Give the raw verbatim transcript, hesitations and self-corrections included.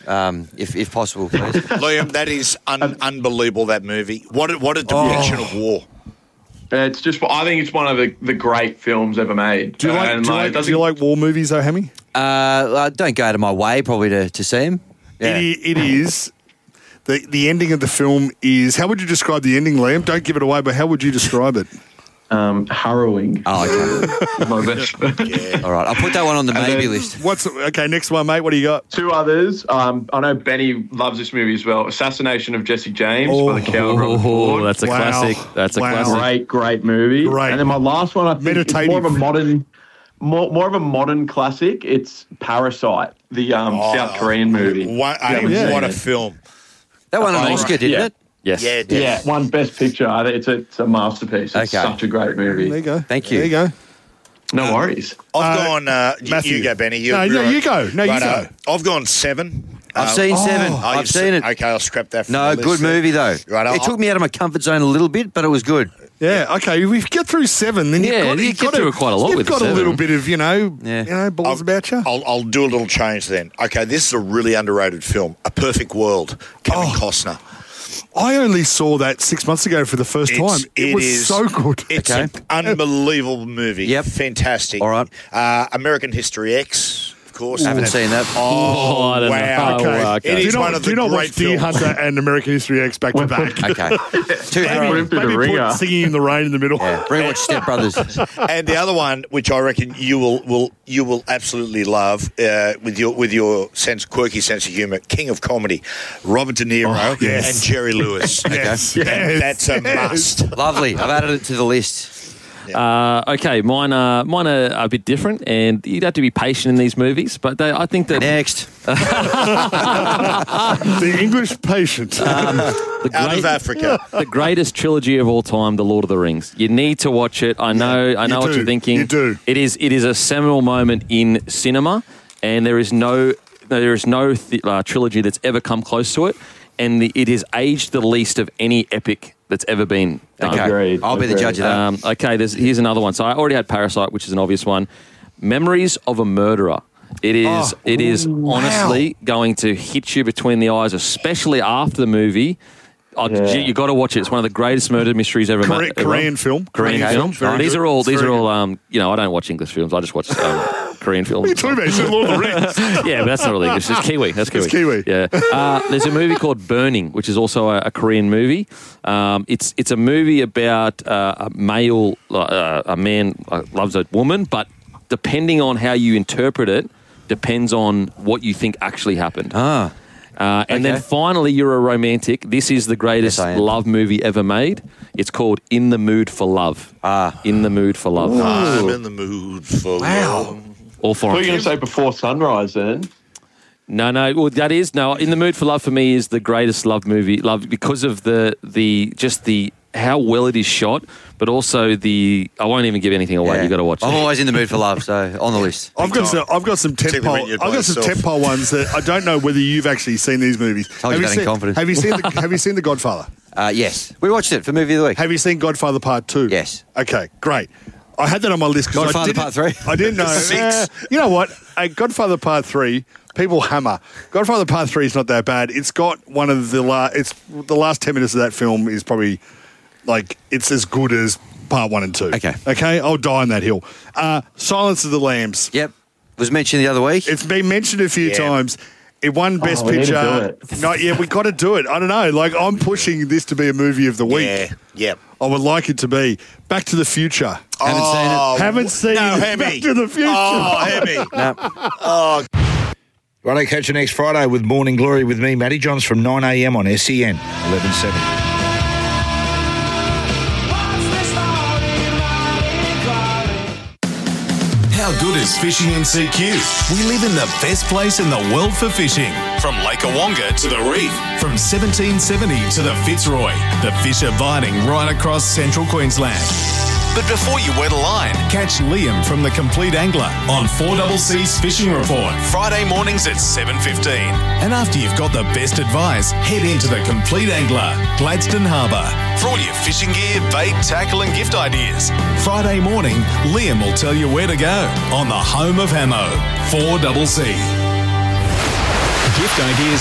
um, if if possible, please. Liam, that is un- unbelievable, that movie. What a, what a depiction Oh. of war. It's just, I think it's one of the, the great films ever made. Do you like, And, do you like, doesn't- do you like war movies, though, Hammy? Uh, I don't go out of my way probably to, to see him. Yeah. It, i- it is. The, the ending of the film is... How would you describe the ending, Liam? Don't give it away, but how would you describe it? Um, harrowing. Oh, okay. My best. Yeah. All right, I'll put that one on the And maybe then- list. What's Okay, next one, mate. What do you got? Two others. Um, I know Benny loves this movie as well. Assassination of Jesse James by the coward Robert Oh, Ford. that's a Wow. classic. That's a Wow. classic. Great, great movie. Great. And then my last one, I think, is more of a Meditative. modern, more, more of a modern classic. It's Parasite, the um, South Korean movie. What, hey, Yeah. what a film. That won an Oh, Oscar, right. didn't Yeah. it? Yes. Yeah, it did. Yeah, one best picture. I think It's a, it's a masterpiece. It's Okay. such a great movie. There you go. Thank you. There you go. No worries. I've Uh, gone... Uh, y- Matthew. you go, Benny. You, No, no, you're- you go. No, you Right, uh, go. I've gone seven. I've Uh, seen Seven. oh, I've you've seen it. Okay, I'll scrap that from No, the list good then. movie though. Right, I'll, it took me out of my comfort zone a little bit, but it was good. Yeah, okay. If we get through seven, then Yeah, you've got, you you've get got through a, it quite a lot You've with the got a seven. little bit of, you know, Yeah. you know, balls I'll- about you. I'll, I'll do a little change then. Okay, this is a really underrated film. A Perfect World. Kevin Oh. Costner. I only saw that six months ago for the first It's- time. It, it was is- so good. It's Okay. an unbelievable movie. Yep. Fantastic. All right. Uh, American History X, of course. Haven't seen that. Oh, Oh, I don't know. wow. Oh, Okay. wow, okay. It Do you is not, one of do you the not great watch Deer films. Hunter and American History X back to back? Okay. Two Put Harry. him through the Maybe ringer. put Singing in the Rain in the middle. Yeah. Bring watch Step Brothers. And the other one, which I reckon you will, will you will absolutely love, uh, with your with your sense quirky sense of humour, King of Comedy, Robert De Niro Oh, yes. and Jerry Lewis. Yes, That- yes, that's a yes. must. Lovely. I've added it to the list. Uh, okay, mine are mine are a bit different, and you'd have to be patient in these movies. But they, I think that Next. The English Patient. the, Out of great, Africa. the greatest trilogy of all time, The Lord of the Rings. You need to watch it. I know, I know you what do. you're thinking. You do. It is it is a seminal moment in cinema, and there is no there is no th- uh, trilogy that's ever come close to it, and the, it is aged the least of any epic that's ever been done. Okay. Agreed. I'll be the Agreed. judge of that. Um, okay, there's, here's another one. So I already had Parasite, which is an obvious one. Memories of a Murderer. It is. Oh, it is honestly going to hit you between the eyes, especially after the movie. Oh, Yeah. you got to watch it. It's one of the greatest murder mysteries ever Kore- made. ever. Korean film. Korean Okay. film. Very These good. are all. It's These very are all. good. Um, you know, I don't watch English films. I just watch um, Korean films. What are you talking about? You said Lord of the Rings. Yeah, but that's not really English. It's Kiwi. That's Kiwi. It's Kiwi. Yeah. Uh, there's a movie called Burning, which is also a, a Korean movie. Um, it's it's a movie about uh, a male, uh, a man uh, loves a woman, but depending on how you interpret it, depends on what you think actually happened. Ah. Uh, and Okay. then finally, you're a romantic. This is the greatest Yes, I am. love movie ever made. It's called In the Mood for Love. Ah. In the Mood for Love. I'm in the mood for Wow. All I thought you were foreign. going to say Before Sunrise then. No, no. Well, that is no. In the Mood for Love for me is the greatest love movie. Love because of the the just the how well it is shot, but also the. I won't even give anything away. Yeah. You got to watch I'm it. always in the mood for love, so on the list. I've got some. I've got some Particularly when tentpole. you're I've by got some yourself. tentpole ones that I don't know whether you've actually seen these movies. Told you have that in seen, confidence. Have you seen the Have you seen The Godfather? Uh, yes. We watched it for Movie of the Week. Have you seen Godfather Part Two? Yes. Okay, great. I had that on my list. 'cause I Godfather didn't- Part Three? I didn't know. Six. Eh, you know what? A Godfather Part Three. People hammer. Godfather Part Three is not that bad. It's got one of the last. It's the last ten minutes of that film is probably like it's as good as Part One and Two. Okay. Okay. I'll die on that hill. Uh, Silence of the Lambs. Yep. Was mentioned the other week. It's been mentioned a few Yeah. times. It won Best Oh, we need to Picture. do it. Not yet. We got to do it. I don't know. Like I'm pushing this to be a movie of the week. Yeah, yeah. I would like it to be Back to the Future. Haven't seen it. Oh, Haven't seen no, Back Hemi. to the Future. Oh, Hemi. No. Oh. Righto, catch you next Friday with Morning Glory with me, Matty Johns, from nine a.m. on S E N eleven seventy. How good is fishing in C Q? We live in the best place in the world for fishing. From Lake Awonga to the reef, from seventeen seventy to the Fitzroy, the fish are biting right across central Queensland. But before you wet a line, catch Liam from The Complete Angler on four C C's Fishing Report, Friday mornings at seven fifteen. And after you've got the best advice, head into The Complete Angler, Gladstone Harbour, for all your fishing gear, bait, tackle and gift ideas. Friday morning, Liam will tell you where to go on the home of Hamo, four C C. Swift ideas